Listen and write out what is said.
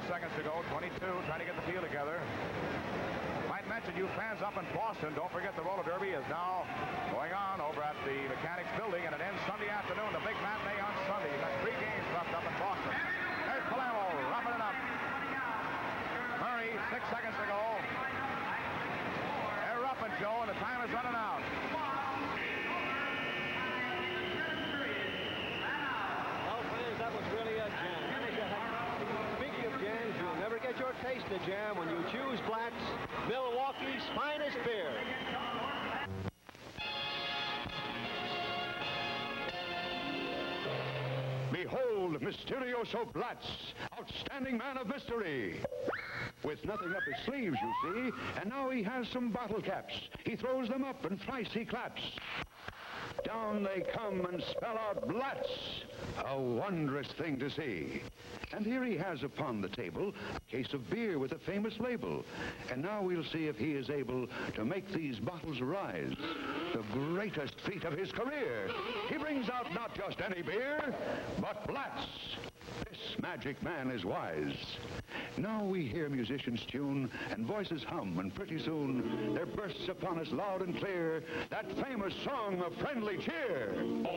seconds to go. 22, trying to get the field together. Might mention you fans up in Boston, don't forget the roller derby is now going on over at the Mechanics Building, and it ends Sunday afternoon, the big matinee on Sunday. You've got 3 games left up in Boston. There's Palermo roughing it up. Murray, 6 seconds to go. They're roughing, Joe, and the time is running out. Well, friends, that was really a jam. Speaking of jams, you'll never get your taste of jam when you choose Blatz, Milwaukee's finest beer. Behold, Mysterioso Blatz, outstanding man of mystery. With nothing up his sleeves, you see, and now he has some bottle caps. He throws them up and thrice he claps. Down they come and spell out Blatz, a wondrous thing to see. And here he has upon the table a case of beer with a famous label. And now we'll see if he is able to make these bottles rise. The greatest feat of his career. He brings out not just any beer, but Blatz. This magic man is wise. Now we hear musicians tune and voices hum, and pretty soon there bursts upon us loud and clear that famous song of friendly cheer.